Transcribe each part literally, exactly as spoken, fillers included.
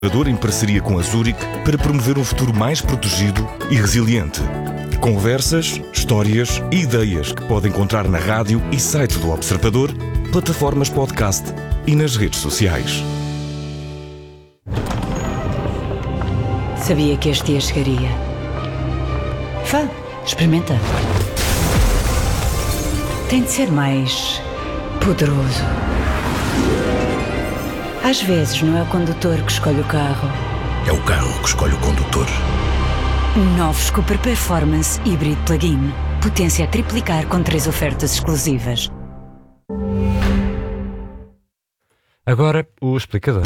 Em parceria com a Zurich para promover um futuro mais protegido e resiliente. Conversas, histórias e ideias que pode encontrar na rádio e site do Observador, plataformas podcast e nas redes sociais. Sabia que este dia chegaria. Vá, experimenta. Tem de ser mais poderoso. Às vezes não é o condutor que escolhe o carro. É o carro que escolhe o condutor. Novos Cooper Performance Hybrid Plug-in. Potência a triplicar com três ofertas exclusivas. Agora, o explicador.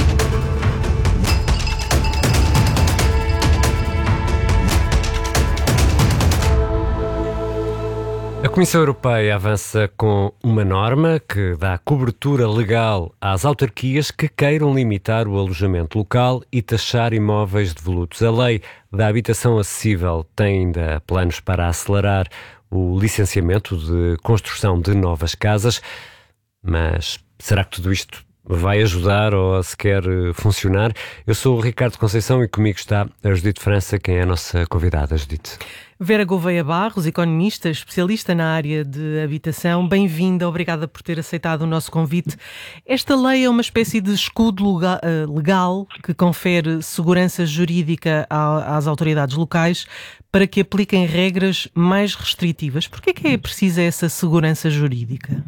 A Comissão Europeia avança com uma norma que dá cobertura legal às autarquias que queiram limitar o alojamento local e taxar imóveis devolutos. A lei da habitação acessível tem ainda planos para acelerar o licenciamento de construção de novas casas, mas será que tudo isto vai ajudar ou sequer funcionar? Eu sou o Ricardo Conceição e comigo está a Judite França, quem é a nossa convidada. Judite. Vera Gouveia Barros, economista, especialista na área de habitação. Bem-vinda, obrigada por ter aceitado o nosso convite. Esta lei é uma espécie de escudo legal que confere segurança jurídica às autoridades locais para que apliquem regras mais restritivas. Por que é que é precisa essa segurança jurídica?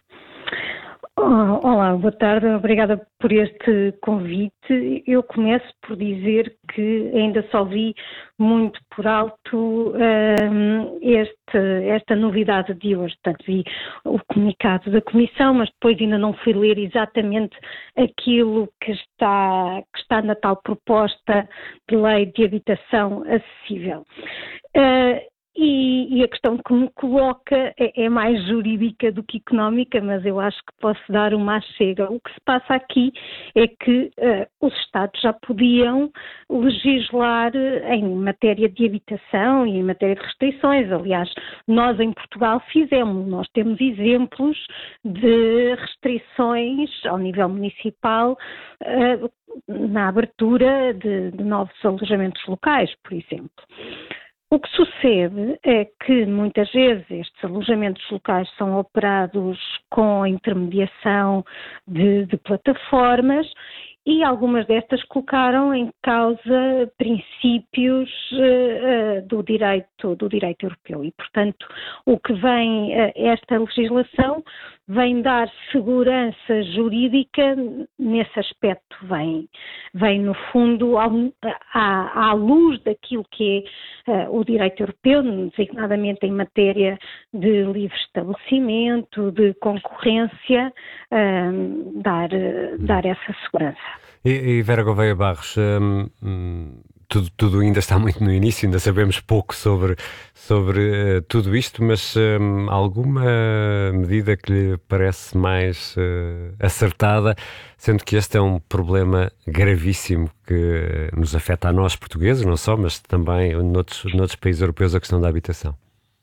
Olá, boa tarde, obrigada por este convite. Eu começo por dizer que ainda só vi muito por alto um, este, esta novidade de hoje. Portanto, vi o comunicado da Comissão, mas depois ainda não fui ler exatamente aquilo que está, que está na tal proposta de lei de habitação acessível. Uh, E, e a questão que me coloca é, é mais jurídica do que económica, mas eu acho que posso dar uma chega. O que se passa aqui é que uh, os Estados já podiam legislar em matéria de habitação e em matéria de restrições. Aliás, nós em Portugal fizemos, nós temos exemplos de restrições ao nível municipal uh, na abertura de, de novos alojamentos locais, por exemplo. O que sucede é que muitas vezes estes alojamentos locais são operados com a intermediação de, de plataformas e algumas destas colocaram em causa princípios uh, do direito, do direito europeu e, portanto, o que vem, uh, esta legislação vem dar segurança jurídica nesse aspecto, vem, vem no fundo ao, à, à luz daquilo que é uh, o direito europeu, designadamente em matéria de livre estabelecimento, de concorrência, uh, dar, uh, dar essa segurança. E, e Vera Gouveia Barros, hum, hum, tudo, tudo ainda está muito no início, ainda sabemos pouco sobre, sobre uh, tudo isto, mas hum, alguma medida que lhe parece mais uh, acertada, sendo que este é um problema gravíssimo que nos afeta a nós portugueses, não só, mas também noutros, noutros países europeus, a questão da habitação?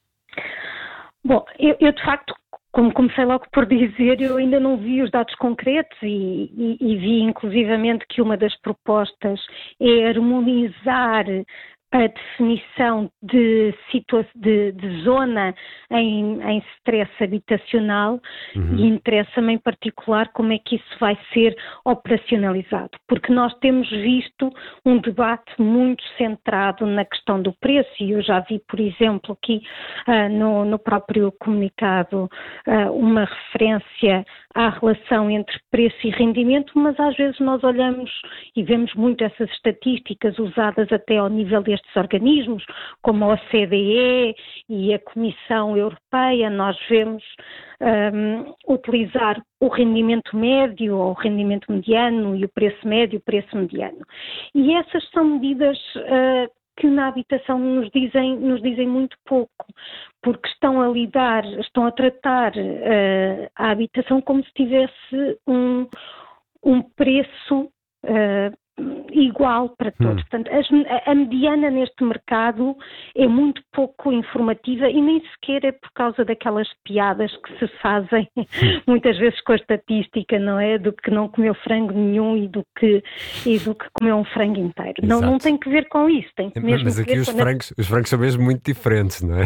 Bom, eu, eu de facto, como comecei logo por dizer, eu ainda não vi os dados concretos e, e, e vi inclusivamente que uma das propostas é harmonizar a definição de, situa- de, de zona em, em stress habitacional uhum. e interessa-me em particular como é que isso vai ser operacionalizado, porque nós temos visto um debate muito centrado na questão do preço e eu já vi, por exemplo, aqui uh, no, no próprio comunicado uh, uma referência à relação entre preço e rendimento, mas às vezes nós olhamos e vemos muito essas estatísticas usadas até ao nível destes organismos, como a O C D E e a Comissão Europeia, nós vemos um, utilizar o rendimento médio ou o rendimento mediano e o preço médio, o preço mediano. E essas são medidas uh, que na habitação nos dizem, nos dizem muito pouco, porque estão a lidar, estão a tratar uh, a habitação como se tivesse um, um preço uh, igual para todos. Hum. Portanto, as, a, a mediana neste mercado é muito pouco informativa e nem sequer é por causa daquelas piadas que se fazem muitas vezes com a estatística, não é? Do que não comeu frango nenhum e do que, e do que comeu um frango inteiro. Não, não tem que ver com isso. Tem que mesmo Mas aqui ver os com frangos, a... os frangos são mesmo muito diferentes, não é?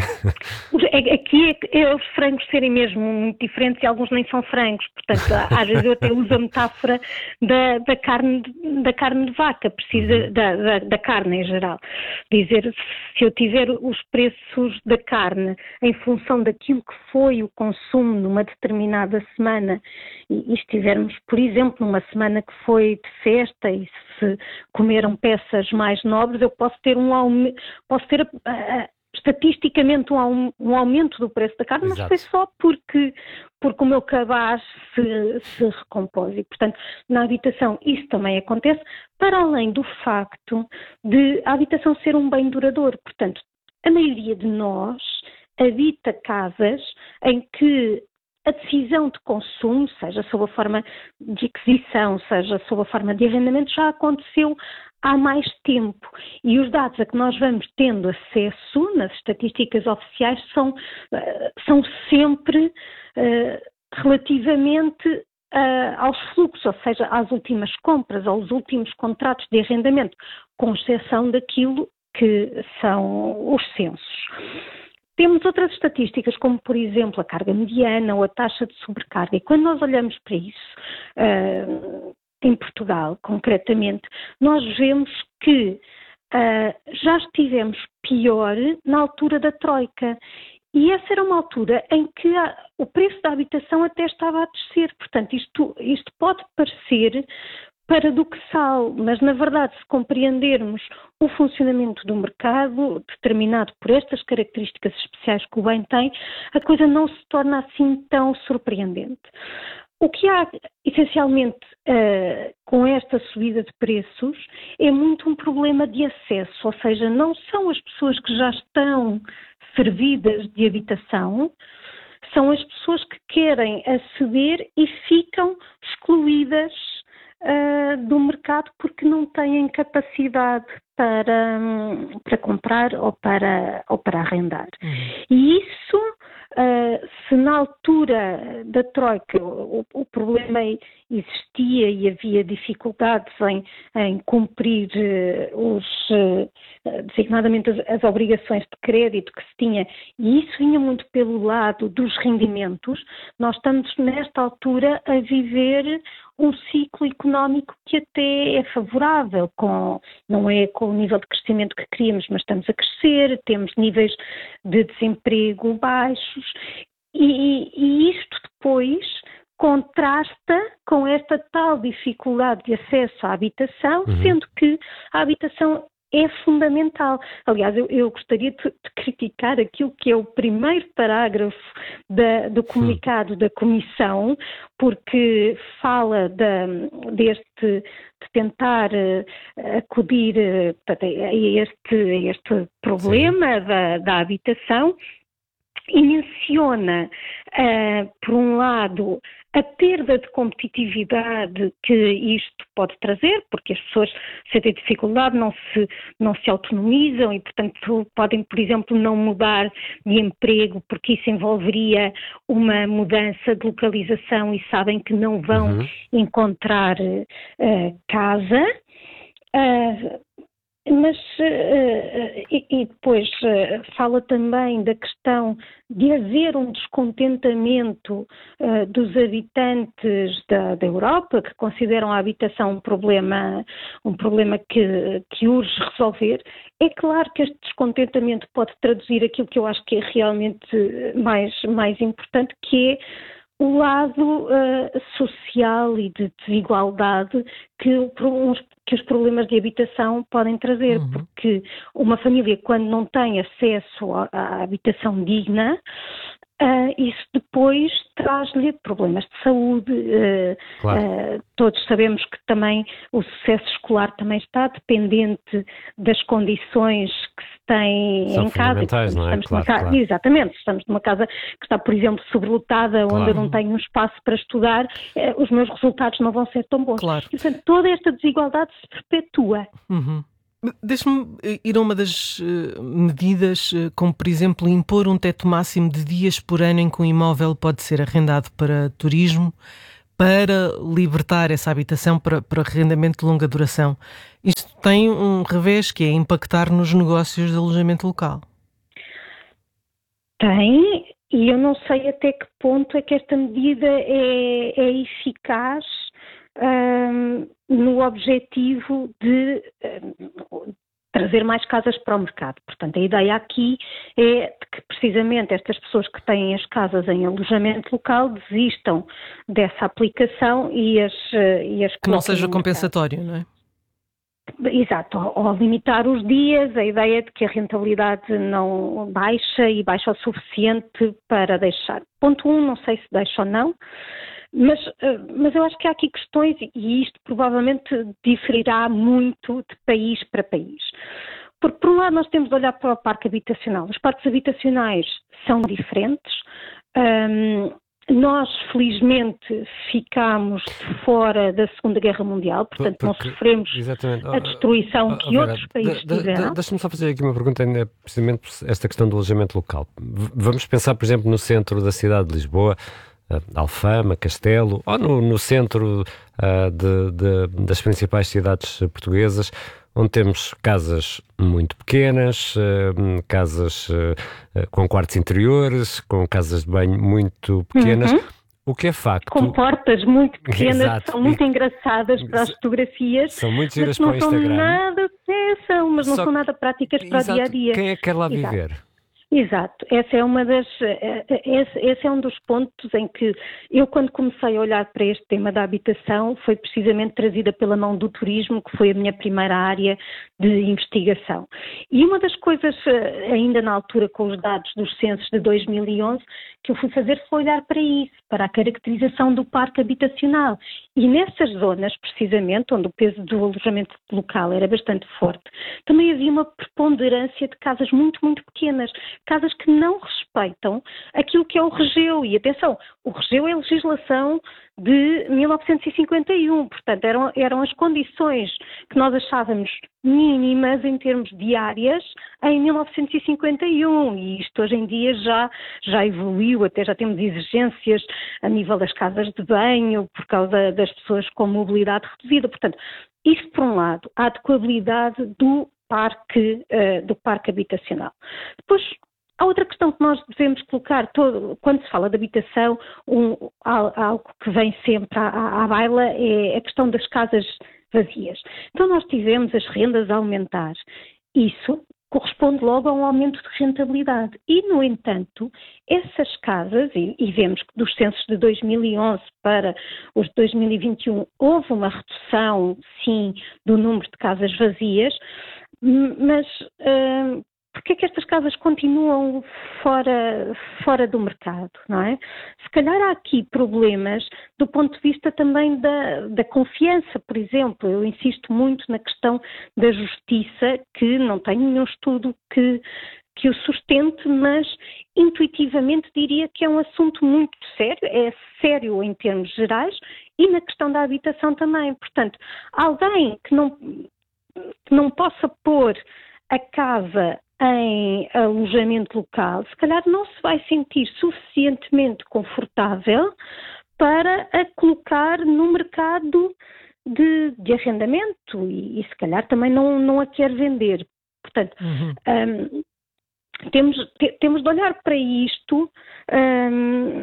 Aqui é, é os frangos serem mesmo muito diferentes e alguns nem são frangos. Portanto, às vezes eu até uso a metáfora da, da, carne, da carne de vaca, precisa, da, da, da carne em geral. Dizer, se eu tiver os preços da carne em função daquilo que foi o consumo numa determinada semana e, e estivermos, por exemplo, numa semana que foi de festa e se comeram peças mais nobres, eu posso ter um aumento, posso ter a, a, estatisticamente um, um aumento do preço da carne, Exato. Mas foi só porque, porque o meu cabaz se, se recompôs. E, portanto, na habitação isso também acontece, para além do facto de a habitação ser um bem duradouro. Portanto, a maioria de nós habita casas em que a decisão de consumo, seja sob a forma de aquisição, seja sob a forma de arrendamento, já aconteceu há mais tempo. E os dados a que nós vamos tendo acesso nas estatísticas oficiais são, são sempre uh, relativamente uh, aos fluxos, ou seja, às últimas compras, aos últimos contratos de arrendamento, com exceção daquilo que são os censos. Temos outras estatísticas, como por exemplo a carga mediana ou a taxa de sobrecarga, e quando nós olhamos para isso, uh, em Portugal concretamente, nós vemos que uh, já estivemos pior na altura da Troika, e essa era uma altura em que a, o preço da habitação até estava a descer. Portanto, isto, isto pode parecer paradoxal, mas na verdade, se compreendermos o funcionamento do mercado, determinado por estas características especiais que o bem tem, a coisa não se torna assim tão surpreendente. O que há, essencialmente, uh, com esta subida de preços é muito um problema de acesso, ou seja, não são as pessoas que já estão servidas de habitação, são as pessoas que querem aceder e ficam excluídas Uh, do mercado porque não têm capacidade para, um, para comprar ou para, ou para arrendar. Uhum. E isso, uh, se na altura da Troika o, o problema existia e havia dificuldades em, em cumprir uh, os, uh, designadamente as, as obrigações de crédito que se tinha, e isso vinha muito pelo lado dos rendimentos, nós estamos nesta altura a viver um ciclo económico que até é favorável, com, não é com o nível de crescimento que queríamos, mas estamos a crescer, temos níveis de desemprego baixos, e, e isto depois contrasta com esta tal dificuldade de acesso à habitação, uhum. sendo que a habitação é fundamental. Aliás, eu, eu gostaria de, de criticar aquilo que é o primeiro parágrafo da, do comunicado Sim. da Comissão, porque fala da, deste, de tentar uh, acudir uh, a, este, a este problema da, da habitação, e menciona, uh, por um lado, a perda de competitividade que isto pode trazer, porque as pessoas, se têm dificuldade, não se, não se autonomizam e, portanto, podem, por exemplo, não mudar de emprego, porque isso envolveria uma mudança de localização e sabem que não vão uhum. encontrar uh, casa. Uh, Mas, uh, e, e depois uh, fala também da questão de haver um descontentamento uh, dos habitantes da, da Europa, que consideram a habitação um problema, um problema que, que urge resolver. É claro que este descontentamento pode traduzir aquilo que eu acho que é realmente mais, mais importante, que é o lado uh, social e de desigualdade que, uns, que os problemas de habitação podem trazer, uhum. porque uma família, quando não tem acesso à, à habitação digna, Uh, isso depois traz-lhe problemas de saúde. Uh, claro. uh, todos sabemos que também o sucesso escolar também está dependente das condições que se tem São em casa. Fundamentais, não é? Claro, casa, claro. Exatamente. Estamos numa casa que está, por exemplo, sobrelotada, Claro. onde eu não tenho um espaço para estudar, uh, os meus resultados não vão ser tão bons. Claro. E, portanto, toda esta desigualdade se perpetua. Uhum. Deixe-me ir a uma das uh, medidas, uh, como por exemplo impor um teto máximo de dias por ano em que um imóvel pode ser arrendado para turismo, para libertar essa habitação para, para arrendamento de longa duração. Isto tem um revés, que é impactar nos negócios de alojamento local. Tem, e eu não sei até que ponto é que esta medida é, é eficaz Um, no objetivo de um, trazer mais casas para o mercado. Portanto, a ideia aqui é que precisamente estas pessoas que têm as casas em alojamento local desistam dessa aplicação e as, e as que não seja compensatório, não é? Exato, ao, ao limitar os dias, a ideia de que a rentabilidade não baixa e baixa o suficiente para deixar. Ponto um, não sei se deixa ou não. Mas, mas eu acho que há aqui questões, e isto provavelmente diferirá muito de país para país. Porque, por um lado, nós temos de olhar para o parque habitacional. Os parques habitacionais são diferentes. Um, nós, felizmente, ficámos fora da Segunda Guerra Mundial, portanto, Porque, não sofremos exatamente. a destruição oh, oh, que oh, outros países da, tiveram. Da, Deixa-me só fazer aqui uma pergunta, ainda precisamente esta questão do alojamento local. Vamos pensar, por exemplo, no centro da cidade de Lisboa, Alfama, Castelo, ou no, no centro uh, de, de, das principais cidades portuguesas, onde temos casas muito pequenas, uh, casas uh, com quartos interiores, com casas de banho muito pequenas, uhum. o que é facto... Com portas muito pequenas, Exato. São muito engraçadas para as fotografias, são muito giras mas para o Instagram. São nada, é, são, mas não Só... são nada práticas para Exato. o dia-a-dia. Quem é que quer lá Exato. viver? Exato, essa é uma das, esse, esse é um dos pontos em que eu, quando comecei a olhar para este tema da habitação, foi precisamente trazida pela mão do turismo, que foi a minha primeira área de investigação. E uma das coisas, ainda na altura com os dados dos censos de dois mil e onze, que eu fui fazer foi olhar para isso, para a caracterização do parque habitacional. E nessas zonas, precisamente, onde o peso do alojamento local era bastante forte, também havia uma preponderância de casas muito, muito pequenas, casas que não respeitam aquilo que é o regeu. E atenção, o regeu é a legislação de mil novecentos e cinquenta e um, portanto eram, eram as condições que nós achávamos mínimas em termos de áreas em mil novecentos e cinquenta e um, e isto hoje em dia já, já evoluiu, até já temos exigências a nível das casas de banho, por causa das pessoas com mobilidade reduzida. Portanto, isso por um lado, a adequabilidade do parque, uh, do parque habitacional. Depois, há outra questão que nós devemos colocar, todo, quando se fala de habitação, um, algo que vem sempre à, à, à baila é a questão das casas vazias. Então nós tivemos as rendas a aumentar. Isso corresponde logo a um aumento de rentabilidade. E, no entanto, essas casas, e, e vemos que dos censos de dois mil e onze para os de dois mil e vinte e um houve uma redução, sim, do número de casas vazias, mas uh, porquê é que estas casas continuam fora, fora do mercado, não é? Se calhar há aqui problemas do ponto de vista também da, da confiança, por exemplo. Eu insisto muito na questão da justiça, que não tenho nenhum estudo que, que o sustente, mas intuitivamente diria que é um assunto muito sério, é sério em termos gerais, e na questão da habitação também. Portanto, alguém que não, que não possa pôr a casa em alojamento local, se calhar não se vai sentir suficientemente confortável para a colocar no mercado de, de arrendamento e, e se calhar também não, não a quer vender. Portanto, uhum. um, temos, te, temos de olhar para isto um,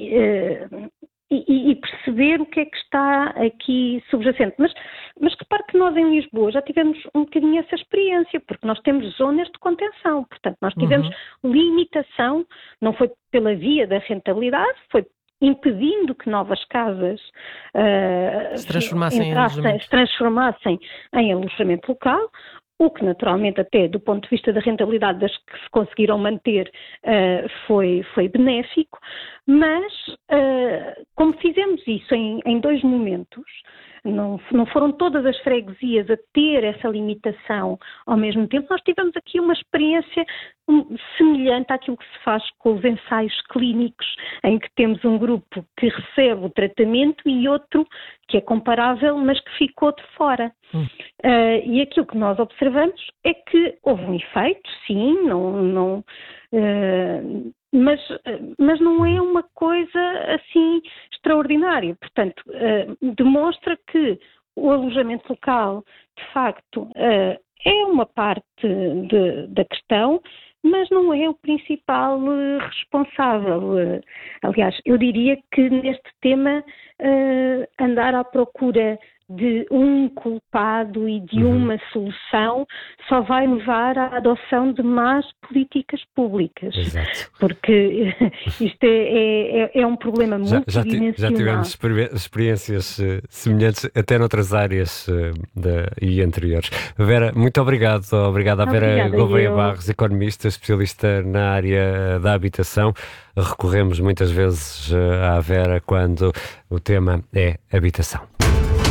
uh, E, e perceber o que é que está aqui subjacente. Mas, mas repare que nós em Lisboa já tivemos um bocadinho essa experiência, porque nós temos zonas de contenção, portanto nós tivemos uhum. limitação, não foi pela via da rentabilidade, foi impedindo que novas casas uh, se, transformassem entrassem, em se transformassem em alojamento local. o que naturalmente até do ponto de vista da rentabilidade das que se conseguiram manter uh, foi, foi benéfico, mas uh, como fizemos isso em, em dois momentos, não, não foram todas as freguesias a ter essa limitação ao mesmo tempo, nós tivemos aqui uma experiência semelhante àquilo que se faz com os ensaios clínicos, em que temos um grupo que recebe o tratamento e outro que é comparável, mas que ficou de fora. Hum. Uh, e aquilo que nós observamos é que houve um efeito, sim, não, não, uh, mas, mas não é uma coisa assim extraordinária. Portanto, uh, demonstra que o alojamento local, de facto, uh, é uma parte de, da questão, mas não é o principal uh, responsável. Uh, aliás, eu diria que neste tema uh, andar à procura de um culpado e de uhum. uma solução só vai levar à adoção de más políticas públicas. Exato. Porque isto é, é, é um problema muito já, já dimensional. Já tivemos experiências uh, semelhantes até noutras áreas uh, de, e anteriores. Vera, muito obrigado. Obrigada à Vera Gouveia eu... Barros, economista, especialista na área da habitação. Recorremos muitas vezes uh, à Vera quando o tema é habitação.